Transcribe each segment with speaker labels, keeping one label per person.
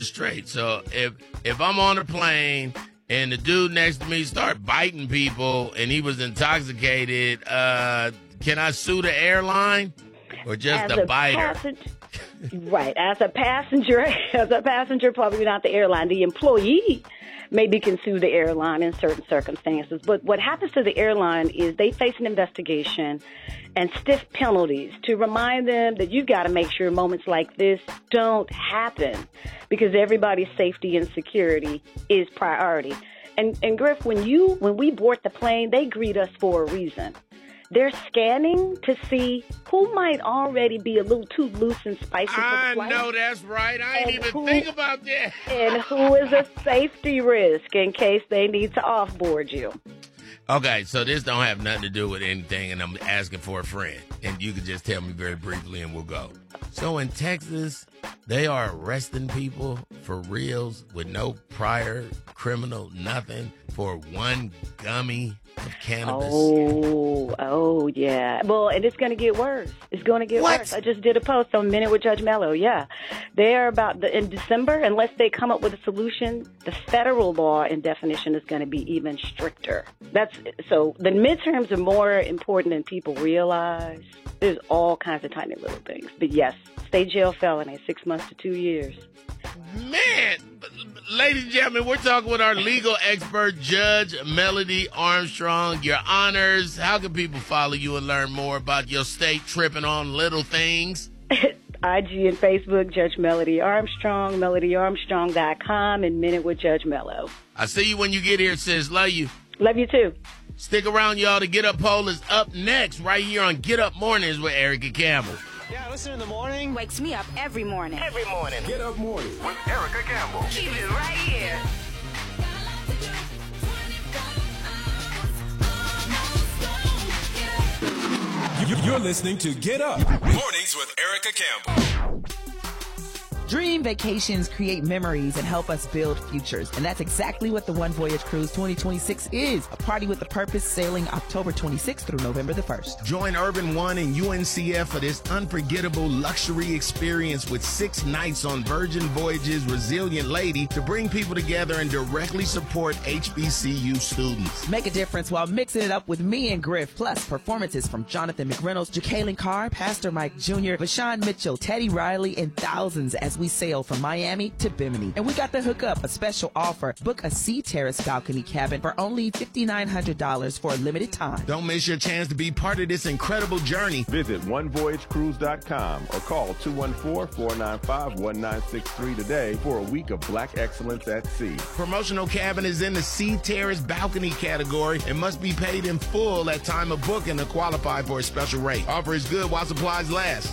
Speaker 1: straight. So if I'm on a plane and the dude next to me start biting people and he was intoxicated, can I sue the airline or just the biter?
Speaker 2: Right. As a passenger, probably not the airline. The employee maybe can sue the airline in certain circumstances. But what happens to the airline is they face an investigation and stiff penalties to remind them that you've got to make sure moments like this don't happen because everybody's safety and security is priority. And Griff, when we board the plane, they greet us for a reason. They're scanning to see who might already be a little too loose and spicy for the flight.
Speaker 1: I know that's right. I ain't even think about that.
Speaker 2: And who is a safety risk in case they need to offboard you.
Speaker 1: Okay, so this don't have nothing to do with anything, and I'm asking for a friend. And you can just tell me very briefly, and we'll go. So in Texas, they are arresting people for reals with no prior criminal nothing for one gummy of cannabis.
Speaker 2: Oh, yeah. Well, and it's going to get worse. It's going to get worse. I just did a post on Minute with Judge Mello. Yeah. They are in December, unless they come up with a solution, the federal law and definition is going to be even stricter. So the midterms are more important than people realize. There's all kinds of tiny little things. But yes, state jail felony, 6 months to 2 years.
Speaker 1: Man, ladies and gentlemen, we're talking with our legal expert, Judge Melody Armstrong. Your honors, how can people follow you and learn more about your state tripping on little things?
Speaker 2: IG and Facebook, Judge Melody Armstrong, melodyarmstrong.com, and Minute with Judge Mello.
Speaker 1: I see you when you get here, sis. Love you.
Speaker 2: Love you, too.
Speaker 1: Stick around, y'all. The Get Up poll is up next right here on Get Up Mornings with Erica Campbell.
Speaker 3: Yeah, listen in the morning.
Speaker 4: Wakes me up every morning.
Speaker 3: Every morning.
Speaker 5: Get Up Morning with Erica Campbell.
Speaker 4: Keep it right here.
Speaker 5: You're listening to Get Up Mornings with Erica Campbell.
Speaker 6: Dream vacations create memories and help us build futures. And that's exactly what the One Voyage Cruise 2026 is. A party with a purpose, sailing October 26th through November the 1st.
Speaker 1: Join Urban One and UNCF for this unforgettable luxury experience with 6 nights on Virgin Voyages Resilient Lady to bring people together and directly support HBCU students.
Speaker 6: Make a difference while mixing it up with me and Griff. Plus, performances from Jonathan McReynolds, Jacqueline Carr, Pastor Mike Jr., Vashawn Mitchell, Teddy Riley, and thousands as we sail from Miami to Bimini. And we got the hookup, a special offer. Book a Sea Terrace balcony cabin for only $5,900 for a limited time.
Speaker 1: Don't miss your chance to be part of this incredible journey.
Speaker 7: Visit onevoyagecruise.com or call 214-495-1963 today for a week of black excellence at sea.
Speaker 1: Promotional cabin is in the Sea Terrace balcony category and must be paid in full at time of booking to qualify for a special rate. Offer is good while supplies last.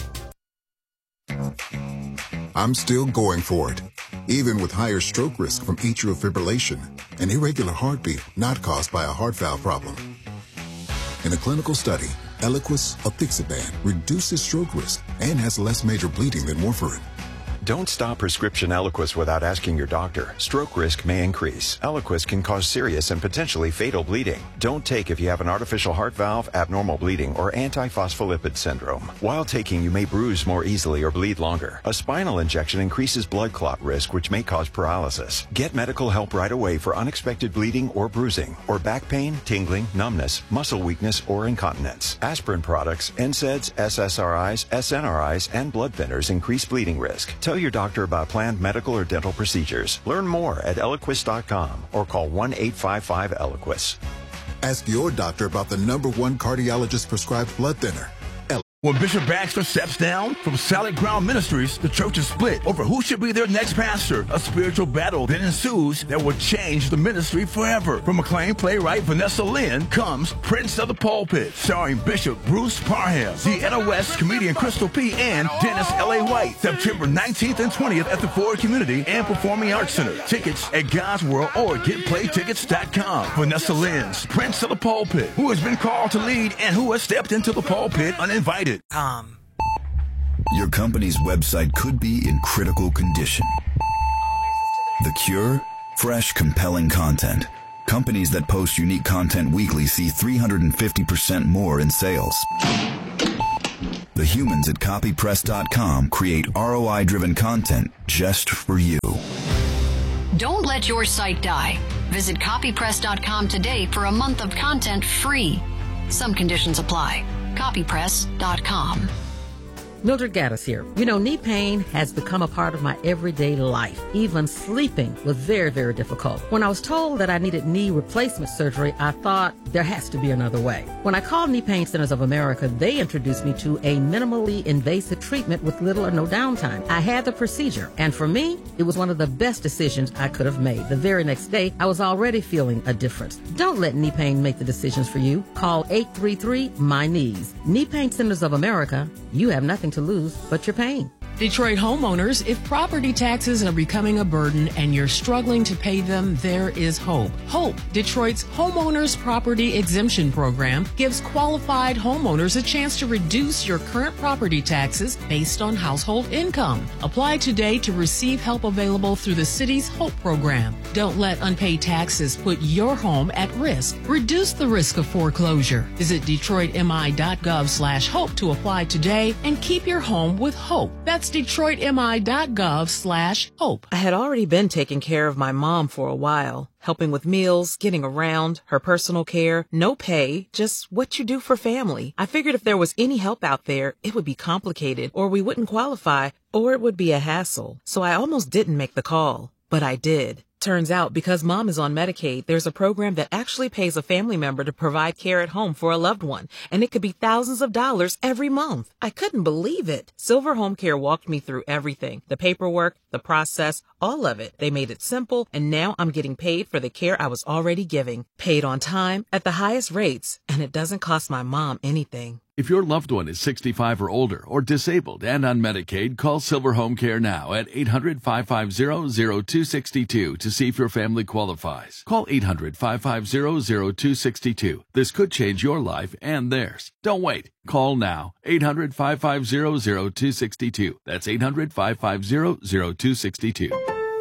Speaker 8: I'm still going for it, even with higher stroke risk from atrial fibrillation, an irregular heartbeat not caused by a heart valve problem. In a clinical study, Eliquis apixaban reduces stroke risk and has less major bleeding than warfarin.
Speaker 9: Don't stop prescription Eliquis without asking your doctor. Stroke risk may increase. Eliquis can cause serious and potentially fatal bleeding. Don't take if you have an artificial heart valve, abnormal bleeding, or antiphospholipid syndrome. While taking, you may bruise more easily or bleed longer. A spinal injection increases blood clot risk, which may cause paralysis. Get medical help right away for unexpected bleeding or bruising, or back pain, tingling, numbness, muscle weakness, or incontinence. Aspirin products, NSAIDs, SSRIs, SNRIs, and blood thinners increase bleeding risk. Tell your doctor about planned medical or dental procedures. Learn more at Eliquis.com or call 1-855-ELIQUIS.
Speaker 8: Ask your doctor about the #1 cardiologist prescribed blood thinner.
Speaker 10: When Bishop Baxter steps down from Solid Ground Ministries, the church is split over who should be their next pastor. A spiritual battle then ensues that will change the ministry forever. From acclaimed playwright Vanessa Lynn comes Prince of the Pulpit, starring Bishop Bruce Parham, Deanna West, comedian Crystal P., and Dennis L.A. White. September 19th and 20th at the Ford Community and Performing Arts Center. Tickets at God's World or GetPlayTickets.com. Vanessa Lynn's Prince of the Pulpit, who has been called to lead and who has stepped into the pulpit uninvited.
Speaker 11: Your company's website could be in critical condition. The cure? Fresh, compelling content. Companies that post unique content weekly see 350% more in sales. The humans at copypress.com create ROI-driven content just for you.
Speaker 3: Don't let your site die. Visit copypress.com today for a month of content free. Some conditions apply. Copypress.com.
Speaker 12: Mildred Gaddis here. You know, knee pain has become a part of my everyday life. Even sleeping was very, very difficult. When I was told that I needed knee replacement surgery, I thought there has to be another way. When I called Knee Pain Centers of America, they introduced me to a minimally invasive treatment with little or no downtime. I had the procedure, and for me, it was one of the best decisions I could have made. The very next day, I was already feeling a difference. Don't let knee pain make the decisions for you. Call 833-MY-KNEES. Knee Pain Centers of America, you have nothing to lose but your pain.
Speaker 13: Detroit homeowners, if property taxes are becoming a burden and you're struggling to pay them, there is hope. Hope, Detroit's Homeowners Property Exemption Program, gives qualified homeowners a chance to reduce your current property taxes based on household income. Apply today to receive help available through the city's Hope program. Don't let unpaid taxes put your home at risk. Reduce the risk of foreclosure. Visit DetroitMI.gov/hope to apply today and keep your home with hope. That's DetroitMI.gov/hope.
Speaker 14: I had already been taking care of my mom for a while, helping with meals, getting around, her personal care, no pay, just what you do for family. I figured if there was any help out there, it would be complicated, or we wouldn't qualify, or it would be a hassle. So I almost didn't make the call, but I did. Turns out, because mom is on Medicaid, there's a program that actually pays a family member to provide care at home for a loved one, and it could be thousands of dollars every month. I couldn't believe it. Silver Home Care walked me through everything, the paperwork, the process, all of it. They made it simple, and now I'm getting paid for the care I was already giving. Paid on time, at the highest rates, and it doesn't cost my mom anything.
Speaker 15: If your loved one is 65 or older or disabled and on Medicaid, call Silver Home Care now at 800-550-0262 to see if your family qualifies. Call 800-550-0262. This could change your life and theirs. Don't wait. Call now. 800-550-0262. That's 800-550-0262.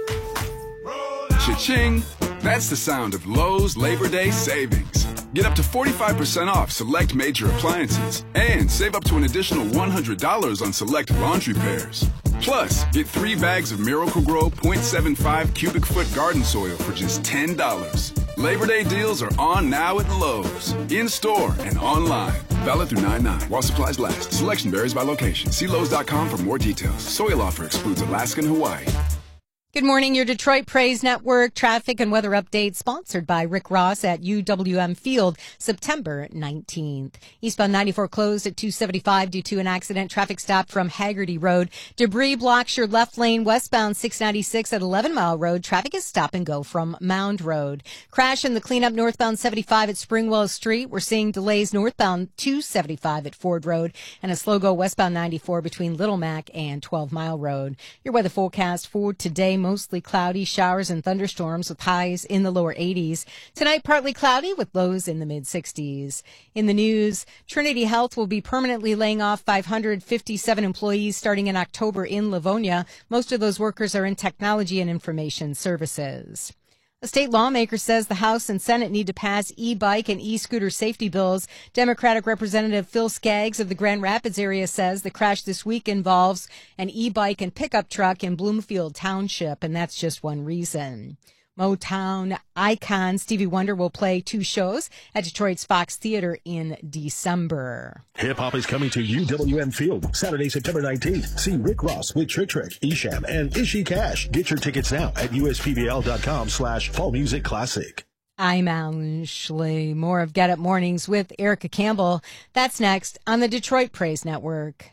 Speaker 16: Cha-ching! That's the sound of Lowe's Labor Day savings. Get up to 45% off select major appliances and save up to an additional $100 on select laundry pairs. Plus, get 3 bags of Miracle-Gro 0.75 cubic foot garden soil for just $10. Labor Day deals are on now at Lowe's, in-store and online. Valid through 9/9 while supplies last. Selection varies by location. See Lowe's.com for more details. Soil offer excludes Alaska and Hawaii.
Speaker 17: Good morning, your Detroit Praise Network traffic and weather update sponsored by Rick Ross at UWM Field, September 19th. Eastbound 94 closed at 275 due to an accident. Traffic stop from Haggerty Road. Debris blocks your left lane. Westbound 696 at 11 Mile Road. Traffic is stop and go from Mound Road. Crash in the cleanup northbound 75 at Springwell Street. We're seeing delays northbound 275 at Ford Road and a slow go westbound 94 between Little Mac and 12 Mile Road. Your weather forecast for today, mostly cloudy, showers and thunderstorms with highs in the lower 80s. Tonight, partly cloudy with lows in the mid-60s. In the news, Trinity Health will be permanently laying off 557 employees starting in October in Livonia. Most of those workers are in technology and information services. A state lawmaker says the House and Senate need to pass e-bike and e-scooter safety bills. Democratic Representative Phil Skaggs of the Grand Rapids area says the crash this week involves an e-bike and pickup truck in Bloomfield Township, and that's just one reason. Motown icon Stevie Wonder will play 2 shows at Detroit's Fox Theater in December.
Speaker 18: Hip-hop is coming to UWM Field Saturday, September 19th. See Rick Ross with Trick Trick, Esham, and Ishi Cash. Get your tickets now at uspbl.com/Fall Music Classic.
Speaker 17: I'm Alan Schley. More of Get Up Mornings with Erica Campbell. That's next on the Detroit Praise Network.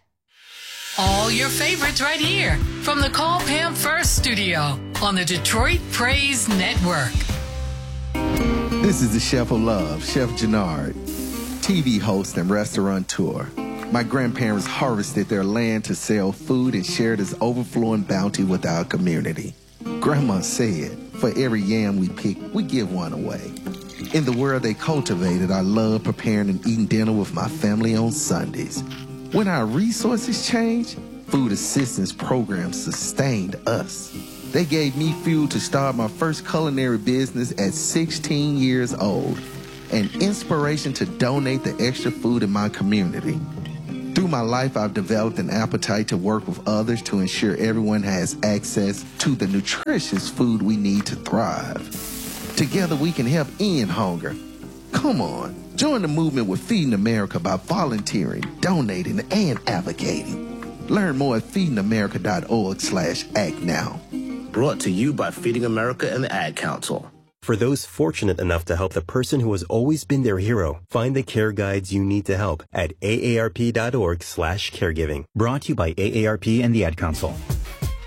Speaker 13: All your favorites right here from the Call Pam First studio on the Detroit Praise Network.
Speaker 19: This is the Chef of Love, Chef Jannard, TV host and restaurateur. My grandparents harvested their land to sell food and share this overflowing bounty with our community. Grandma said, for every yam we pick, we give one away. In the world they cultivated, I love preparing and eating dinner with my family on Sundays. When our resources changed, food assistance programs sustained us. They gave me fuel to start my first culinary business at 16 years old, and inspiration to donate the extra food in my community. Through my my life, I've developed an appetite to work with others to ensure everyone has access to the nutritious food we need to thrive. Together, we can help end hunger. Come on, join the movement with Feeding America by volunteering, donating, and advocating. Learn more at feedingamerica.org/act now.
Speaker 20: Brought to you by Feeding America and the Ad Council.
Speaker 21: For those fortunate enough to help the person who has always been their hero, find the care guides you need to help at aarp.org/caregiving. Brought to you by AARP and the Ad Council.